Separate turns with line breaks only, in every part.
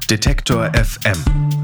Detektor FM.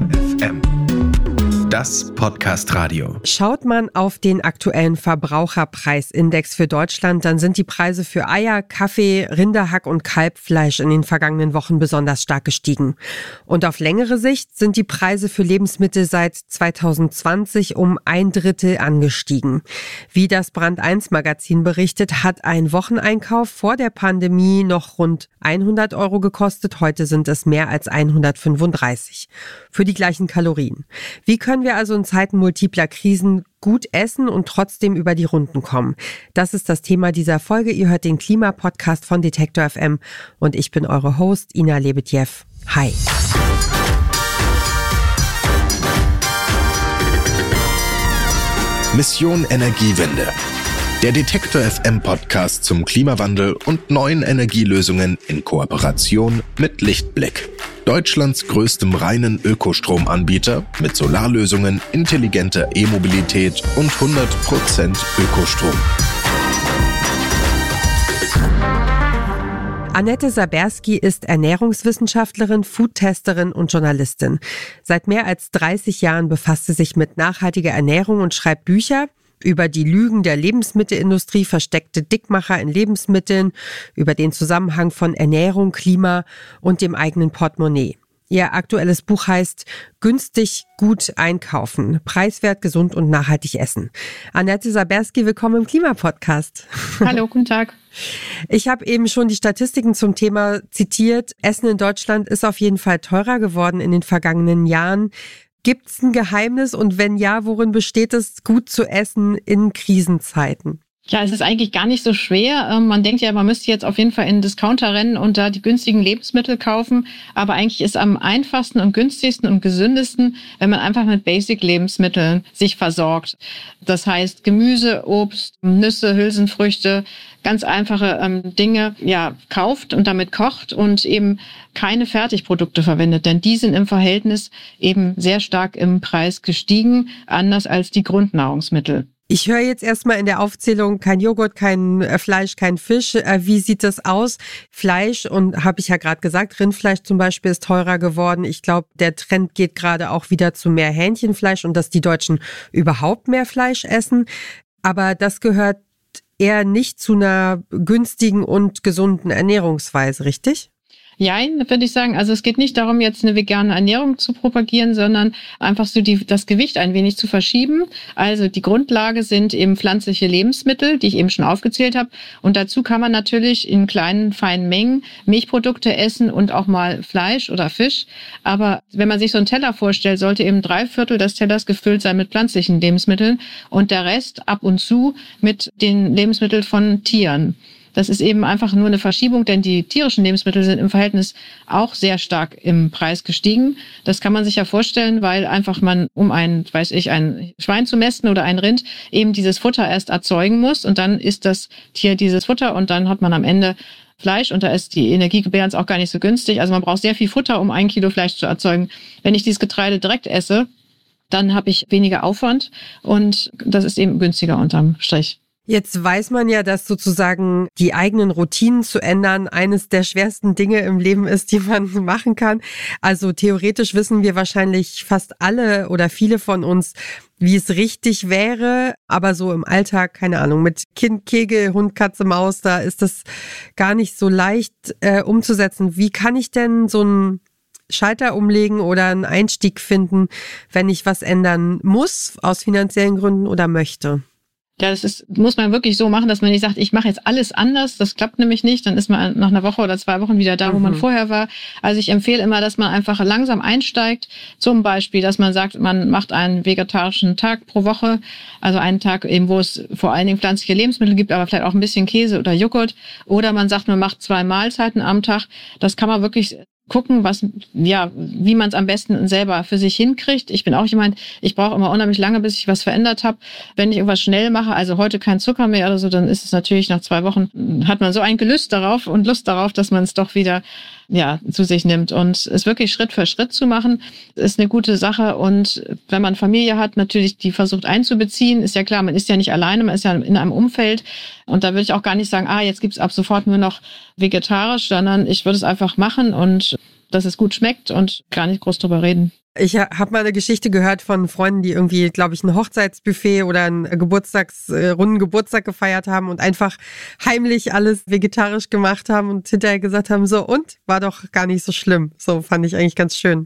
Das Podcast-Radio.
Schaut man auf den aktuellen Verbraucherpreisindex für Deutschland, dann sind die Preise für Eier, Kaffee, Rinderhack und Kalbfleisch in den vergangenen Wochen besonders stark gestiegen. Und auf längere Sicht sind die Preise für Lebensmittel seit 2020 um 1/3 angestiegen. Wie das Brand 1 Magazin berichtet, hat ein Wocheneinkauf vor der Pandemie noch rund 100 € gekostet. Heute sind es mehr als 135 für die gleichen Kalorien. Wie können wir also in Zeiten multipler Krisen gut essen und trotzdem über die Runden kommen? Das ist das Thema dieser Folge. Ihr hört den Klimapodcast von Detektor FM und ich bin eure Host Ina Lebedjew. Hi.
Mission Energiewende. Der Detektor FM Podcast zum Klimawandel und neuen Energielösungen in Kooperation mit Lichtblick. Deutschlands größtem reinen Ökostromanbieter mit Solarlösungen, intelligenter E-Mobilität und 100% Ökostrom.
Annette Saberski ist Ernährungswissenschaftlerin, Foodtesterin und Journalistin. Seit mehr als 30 Jahren befasst sie sich mit nachhaltiger Ernährung und schreibt Bücher über die Lügen der Lebensmittelindustrie, versteckte Dickmacher in Lebensmitteln, über den Zusammenhang von Ernährung, Klima und dem eigenen Portemonnaie. Ihr aktuelles Buch heißt Günstig, gut einkaufen, preiswert, gesund und nachhaltig essen. Annette Saberski, willkommen im Klimapodcast.
Hallo, guten Tag.
Ich habe eben schon die Statistiken zum Thema zitiert. Essen in Deutschland ist auf jeden Fall teurer geworden in den vergangenen Jahren. Gibt es ein Geheimnis und wenn ja, worin besteht es, gut zu essen in Krisenzeiten?
Ja, es ist eigentlich gar nicht so schwer. Man denkt ja, man müsste jetzt auf jeden Fall in den Discounter rennen und da die günstigen Lebensmittel kaufen. Aber eigentlich ist am einfachsten und günstigsten und gesündesten, wenn man einfach mit Basic-Lebensmitteln sich versorgt. Das heißt Gemüse, Obst, Nüsse, Hülsenfrüchte, ganz einfache Dinge kauft und damit kocht und eben keine Fertigprodukte verwendet. Denn die sind im Verhältnis eben sehr stark im Preis gestiegen, anders als die Grundnahrungsmittel.
Ich höre jetzt erstmal in der Aufzählung kein Joghurt, kein Fleisch, kein Fisch. Wie sieht das aus? Fleisch, und habe ich ja gerade gesagt, Rindfleisch zum Beispiel ist teurer geworden. Ich glaube, der Trend geht gerade auch wieder zu mehr Hähnchenfleisch und dass die Deutschen überhaupt mehr Fleisch essen. Aber das gehört eher nicht zu einer günstigen und gesunden Ernährungsweise, richtig?
Jein, würde ich sagen. Also es geht nicht darum, jetzt eine vegane Ernährung zu propagieren, sondern einfach so das Gewicht ein wenig zu verschieben. Also die Grundlage sind eben pflanzliche Lebensmittel, die ich eben schon aufgezählt habe. Und dazu kann man natürlich in kleinen, feinen Mengen Milchprodukte essen und auch mal Fleisch oder Fisch. Aber wenn man sich so einen Teller vorstellt, sollte eben 3/4 des Tellers gefüllt sein mit pflanzlichen Lebensmitteln und der Rest ab und zu mit den Lebensmitteln von Tieren. Das ist eben einfach nur eine Verschiebung, denn die tierischen Lebensmittel sind im Verhältnis auch sehr stark im Preis gestiegen. Das kann man sich ja vorstellen, weil einfach man, um ein Schwein zu mästen oder ein Rind, eben dieses Futter erst erzeugen muss und dann isst das Tier dieses Futter und dann hat man am Ende Fleisch und da ist die Energiebilanz auch gar nicht so günstig. Also man braucht sehr viel Futter, um 1 Kilo Fleisch zu erzeugen. Wenn ich dieses Getreide direkt esse, dann habe ich weniger Aufwand und das ist eben günstiger unterm Strich.
Jetzt weiß man ja, dass sozusagen die eigenen Routinen zu ändern eines der schwersten Dinge im Leben ist, die man machen kann. Also theoretisch wissen wir wahrscheinlich fast alle oder viele von uns, wie es richtig wäre. Aber so im Alltag, keine Ahnung, mit Kind, Kegel, Hund, Katze, Maus, da ist das gar nicht so leicht umzusetzen. Wie kann ich denn so einen Schalter umlegen oder einen Einstieg finden, wenn ich was ändern muss, aus finanziellen Gründen oder möchte?
Ja, muss man wirklich so machen, dass man nicht sagt, ich mache jetzt alles anders. Das klappt nämlich nicht. Dann ist man nach einer Woche oder 2 Wochen wieder da, wo man vorher war. Also ich empfehle immer, dass man einfach langsam einsteigt. Zum Beispiel, dass man sagt, man macht einen vegetarischen Tag pro Woche. Also einen Tag eben, wo es vor allen Dingen pflanzliche Lebensmittel gibt, aber vielleicht auch ein bisschen Käse oder Joghurt. Oder man sagt, man macht 2 Mahlzeiten am Tag. Das kann man wirklich gucken, wie man es am besten selber für sich hinkriegt. Ich bin auch jemand, ich brauche immer unheimlich lange, bis ich was verändert habe. Wenn ich irgendwas schnell mache, also heute kein Zucker mehr oder so, dann ist es natürlich nach 2 Wochen, hat man so ein Gelüst darauf und Lust darauf, dass man es doch wieder zu sich nimmt. Und es wirklich Schritt für Schritt zu machen, ist eine gute Sache. Und wenn man Familie hat, natürlich die versucht einzubeziehen, ist ja klar, man ist ja nicht alleine, man ist ja in einem Umfeld. Und da würde ich auch gar nicht sagen, jetzt gibt's ab sofort nur noch vegetarisch, sondern ich würde es einfach machen und dass es gut schmeckt und gar nicht groß drüber reden.
Ich habe mal eine Geschichte gehört von Freunden, die irgendwie, glaube ich, ein Hochzeitsbuffet oder einen runden Geburtstag gefeiert haben und einfach heimlich alles vegetarisch gemacht haben und hinterher gesagt haben, so, und? War doch gar nicht so schlimm. So fand ich eigentlich ganz schön.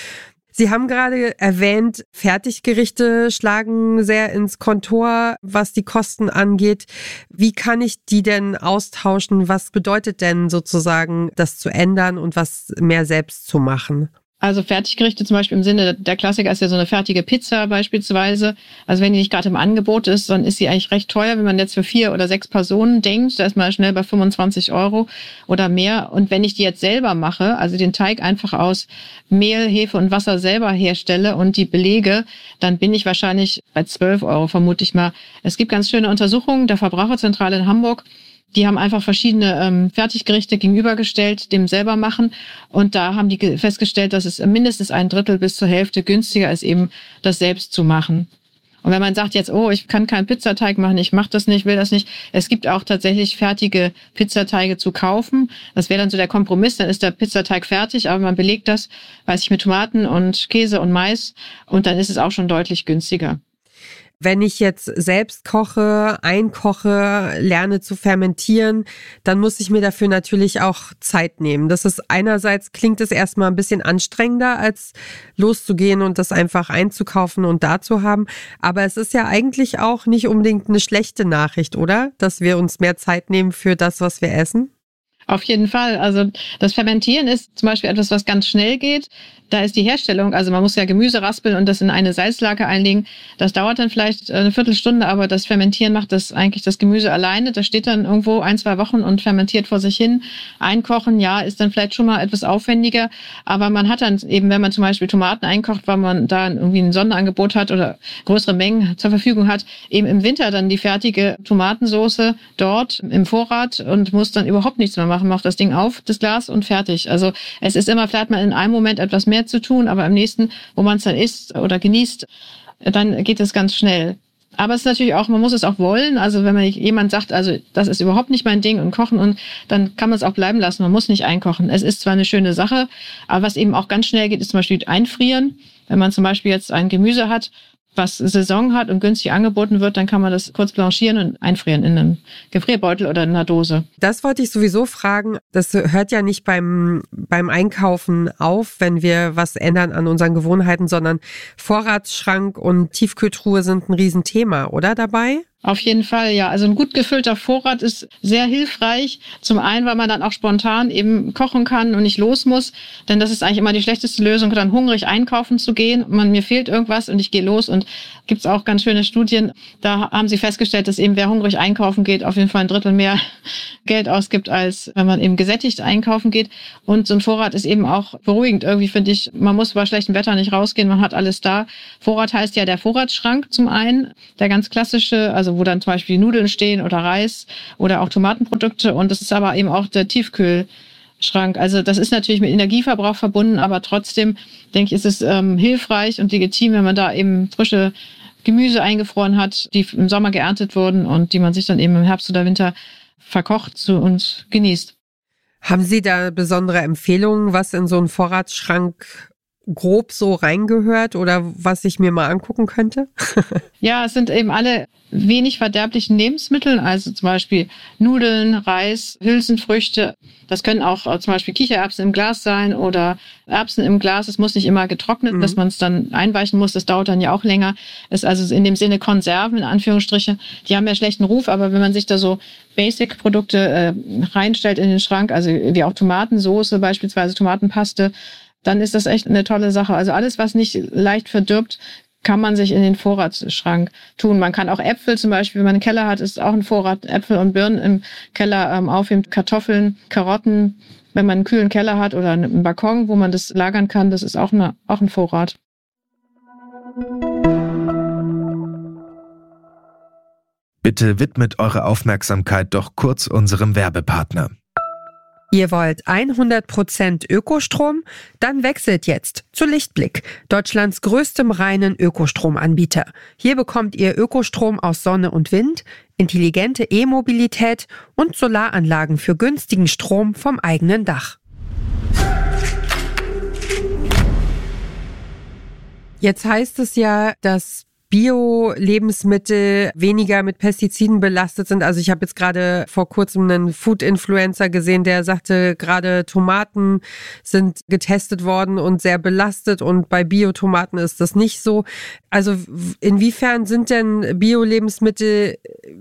Sie haben gerade erwähnt, Fertiggerichte schlagen sehr ins Kontor, was die Kosten angeht. Wie kann ich die denn austauschen? Was bedeutet denn sozusagen, das zu ändern und was mehr selbst zu machen?
Also Fertiggerichte zum Beispiel im Sinne, der Klassiker ist ja so eine fertige Pizza beispielsweise. Also wenn die nicht gerade im Angebot ist, dann ist sie eigentlich recht teuer. Wenn man jetzt für 4 oder 6 Personen denkt, da ist man schnell bei 25 € oder mehr. Und wenn ich die jetzt selber mache, also den Teig einfach aus Mehl, Hefe und Wasser selber herstelle und die belege, dann bin ich wahrscheinlich bei 12 € vermute ich mal. Es gibt ganz schöne Untersuchungen der Verbraucherzentrale in Hamburg. Die haben einfach verschiedene Fertiggerichte gegenübergestellt, dem selber machen. Und da haben die festgestellt, dass es mindestens 1/3 bis zur Hälfte günstiger ist, eben das selbst zu machen. Und wenn man sagt jetzt, ich kann keinen Pizzateig machen, ich mache das nicht, will das nicht. Es gibt auch tatsächlich fertige Pizzateige zu kaufen. Das wäre dann so der Kompromiss, dann ist der Pizzateig fertig, aber man belegt das, mit Tomaten und Käse und Mais. Und dann ist es auch schon deutlich günstiger.
Wenn ich jetzt selbst koche, einkoche, lerne zu fermentieren, dann muss ich mir dafür natürlich auch Zeit nehmen. Das ist einerseits, klingt es erstmal ein bisschen anstrengender, als loszugehen und das einfach einzukaufen und da zu haben. Aber es ist ja eigentlich auch nicht unbedingt eine schlechte Nachricht, oder? Dass wir uns mehr Zeit nehmen für das, was wir essen?
Auf jeden Fall. Also das Fermentieren ist zum Beispiel etwas, was ganz schnell geht. Da ist die Herstellung, also man muss ja Gemüse raspeln und das in eine Salzlake einlegen. Das dauert dann vielleicht eine Viertelstunde, aber das Fermentieren macht das eigentlich das Gemüse alleine. Das steht dann irgendwo 1-2 Wochen und fermentiert vor sich hin. Einkochen, ist dann vielleicht schon mal etwas aufwendiger. Aber man hat dann eben, wenn man zum Beispiel Tomaten einkocht, weil man da irgendwie ein Sonderangebot hat oder größere Mengen zur Verfügung hat, eben im Winter dann die fertige Tomatensauce dort im Vorrat und muss dann überhaupt nichts mehr machen. Macht das Ding auf, das Glas und fertig. Also es ist immer, vielleicht mal in einem Moment etwas mehr zu tun, aber im nächsten, wo man es dann isst oder genießt, dann geht es ganz schnell. Aber es ist natürlich auch, man muss es auch wollen. Also wenn man jemand sagt, also das ist überhaupt nicht mein Ding und kochen, und dann kann man es auch bleiben lassen. Man muss nicht einkochen. Es ist zwar eine schöne Sache, aber was eben auch ganz schnell geht, ist zum Beispiel einfrieren. Wenn man zum Beispiel jetzt ein Gemüse hat, was Saison hat und günstig angeboten wird, dann kann man das kurz blanchieren und einfrieren in einem Gefrierbeutel oder in einer Dose.
Das wollte ich sowieso fragen. Das hört ja nicht beim Einkaufen auf, wenn wir was ändern an unseren Gewohnheiten, sondern Vorratsschrank und Tiefkühltruhe sind ein Riesenthema, oder dabei?
Auf jeden Fall, ja. Also ein gut gefüllter Vorrat ist sehr hilfreich. Zum einen, weil man dann auch spontan eben kochen kann und nicht los muss. Denn das ist eigentlich immer die schlechteste Lösung, dann hungrig einkaufen zu gehen. Mir fehlt irgendwas und ich gehe los. Und gibt's auch ganz schöne Studien. Da haben sie festgestellt, dass eben wer hungrig einkaufen geht, auf jeden Fall 1/3 mehr Geld ausgibt, als wenn man eben gesättigt einkaufen geht. Und so ein Vorrat ist eben auch beruhigend. Irgendwie finde ich, man muss bei schlechtem Wetter nicht rausgehen, man hat alles da. Vorrat heißt ja der Vorratsschrank zum einen, der ganz klassische, also wo dann zum Beispiel Nudeln stehen oder Reis oder auch Tomatenprodukte. Und das ist aber eben auch der Tiefkühlschrank. Also das ist natürlich mit Energieverbrauch verbunden, aber trotzdem, denke ich, ist es hilfreich und legitim, wenn man da eben frische Gemüse eingefroren hat, die im Sommer geerntet wurden und die man sich dann eben im Herbst oder Winter verkocht und genießt.
Haben Sie da besondere Empfehlungen, was in so einen Vorratsschrank grob so reingehört oder was ich mir mal angucken könnte?
Ja, es sind eben alle wenig verderblichen Lebensmittel, also zum Beispiel Nudeln, Reis, Hülsenfrüchte. Das können auch zum Beispiel Kichererbsen im Glas sein oder Erbsen im Glas. Es muss nicht immer getrocknet, dass man es dann einweichen muss. Das dauert dann ja auch länger. Ist also in dem Sinne Konserven, in Anführungsstriche. Die haben ja schlechten Ruf, aber wenn man sich da so Basic-Produkte reinstellt in den Schrank, also wie auch Tomatensoße, beispielsweise Tomatenpaste, dann ist das echt eine tolle Sache. Also alles, was nicht leicht verdirbt, kann man sich in den Vorratsschrank tun. Man kann auch Äpfel zum Beispiel, wenn man einen Keller hat, ist auch ein Vorrat, Äpfel und Birnen im Keller aufheben, Kartoffeln, Karotten. Wenn man einen kühlen Keller hat oder einen Balkon, wo man das lagern kann, das ist auch ein Vorrat.
Bitte widmet eure Aufmerksamkeit doch kurz unserem Werbepartner.
Ihr wollt 100% Ökostrom? Dann wechselt jetzt zu Lichtblick, Deutschlands größtem reinen Ökostromanbieter. Hier bekommt ihr Ökostrom aus Sonne und Wind, intelligente E-Mobilität und Solaranlagen für günstigen Strom vom eigenen Dach. Jetzt heißt es ja, dass Bio-Lebensmittel weniger mit Pestiziden belastet sind. Also ich habe jetzt gerade vor kurzem einen Food-Influencer gesehen, der sagte, gerade Tomaten sind getestet worden und sehr belastet und bei Bio-Tomaten ist das nicht so. Also inwiefern sind denn Bio-Lebensmittel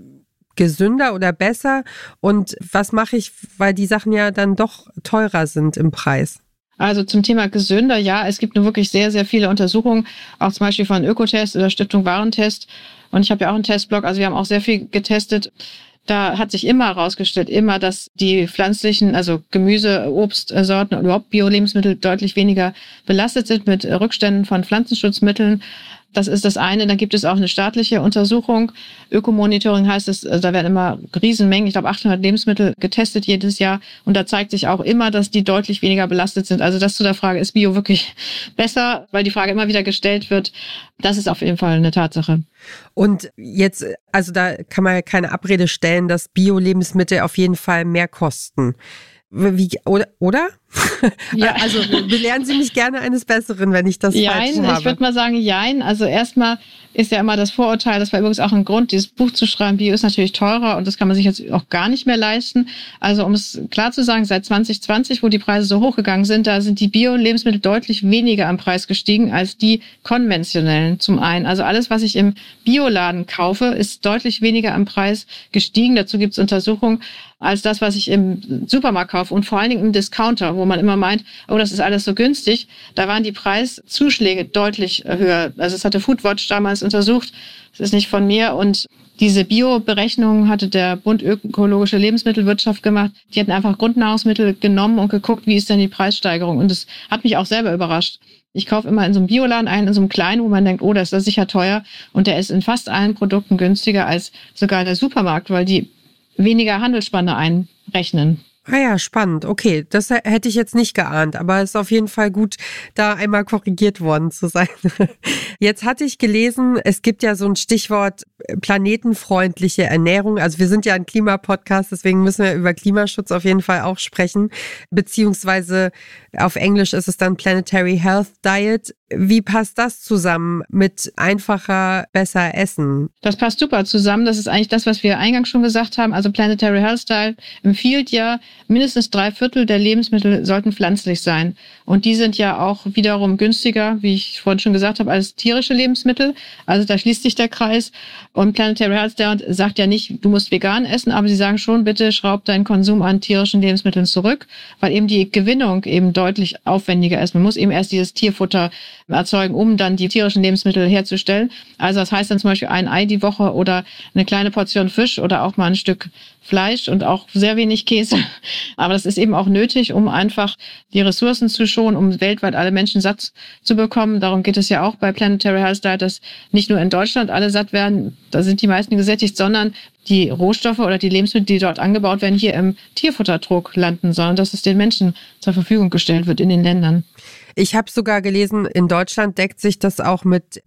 gesünder oder besser und was mache ich, weil die Sachen ja dann doch teurer sind im Preis?
Also zum Thema gesünder, ja, es gibt nur wirklich sehr, sehr viele Untersuchungen, auch zum Beispiel von Ökotest oder Stiftung Warentest. Und ich habe ja auch einen Testblog, also wir haben auch sehr viel getestet. Da hat sich immer herausgestellt, dass die pflanzlichen, also Gemüse, Obstsorten und überhaupt Bio-Lebensmittel deutlich weniger belastet sind mit Rückständen von Pflanzenschutzmitteln. Das ist das eine. Dann gibt es auch eine staatliche Untersuchung. Ökomonitoring heißt es, da werden immer Riesenmengen, ich glaube 800 Lebensmittel getestet jedes Jahr. Und da zeigt sich auch immer, dass die deutlich weniger belastet sind. Also das zu der Frage, ist Bio wirklich besser? Weil die Frage immer wieder gestellt wird. Das ist auf jeden Fall eine Tatsache.
Und jetzt, also da kann man ja keine Abrede stellen, dass Bio-Lebensmittel auf jeden Fall mehr kosten. Wie, oder?
Ja.
Also belehren Sie mich gerne eines Besseren, wenn ich das falsch habe.
Ich würde mal sagen, jein. Also erstmal ist ja immer das Vorurteil, das war übrigens auch ein Grund, dieses Buch zu schreiben, Bio ist natürlich teurer und das kann man sich jetzt auch gar nicht mehr leisten. Also um es klar zu sagen, seit 2020, wo die Preise so hochgegangen sind, da sind die Bio-Lebensmittel deutlich weniger am Preis gestiegen als die konventionellen zum einen. Also alles, was ich im Bioladen kaufe, ist deutlich weniger am Preis gestiegen. Dazu gibt es Untersuchungen als das, was ich im Supermarkt kaufe und vor allen Dingen im Discounter, wo man immer meint, oh, das ist alles so günstig. Da waren die Preiszuschläge deutlich höher. Also es hatte Foodwatch damals untersucht. Das ist nicht von mir. Und diese Bio-Berechnung hatte der Bund Ökologische Lebensmittelwirtschaft gemacht. Die hatten einfach Grundnahrungsmittel genommen und geguckt, wie ist denn die Preissteigerung. Und das hat mich auch selber überrascht. Ich kaufe immer in so einem Bioladen ein, in so einem kleinen, wo man denkt, oh, das ist sicher teuer. Und der ist in fast allen Produkten günstiger als sogar der Supermarkt, weil die weniger Handelsspanne einrechnen.
Ah ja, spannend. Okay, das hätte ich jetzt nicht geahnt, aber es ist auf jeden Fall gut, da einmal korrigiert worden zu sein. Jetzt hatte ich gelesen, es gibt ja so ein Stichwort planetenfreundliche Ernährung. Also wir sind ja ein Klimapodcast, deswegen müssen wir über Klimaschutz auf jeden Fall auch sprechen. Beziehungsweise auf Englisch ist es dann Planetary Health Diet. Wie passt das zusammen mit einfacher, besser essen?
Das passt super zusammen. Das ist eigentlich das, was wir eingangs schon gesagt haben. Also Planetary Health Diet empfiehlt ja, mindestens 3/4 der Lebensmittel sollten pflanzlich sein. Und die sind ja auch wiederum günstiger, wie ich vorhin schon gesagt habe, als tierische Lebensmittel. Also da schließt sich der Kreis. Und Planetary Health Diet sagt ja nicht, du musst vegan essen, aber sie sagen schon, bitte schraub deinen Konsum an tierischen Lebensmitteln zurück, weil eben die Gewinnung eben deutlich aufwendiger ist. Man muss eben erst dieses Tierfutter erzeugen, um dann die tierischen Lebensmittel herzustellen. Also das heißt dann zum Beispiel ein Ei die Woche oder eine kleine Portion Fisch oder auch mal ein Stück Fleisch und auch sehr wenig Käse. Aber das ist eben auch nötig, um einfach die Ressourcen zu schonen, um weltweit alle Menschen satt zu bekommen. Darum geht es ja auch bei Planetary Health Diet, dass nicht nur in Deutschland alle satt werden, da sind die meisten gesättigt, sondern die Rohstoffe oder die Lebensmittel, die dort angebaut werden, hier im Tierfuttertrog landen, sondern dass es den Menschen zur Verfügung gestellt wird in den Ländern.
Ich habe sogar gelesen, in Deutschland deckt sich das auch mit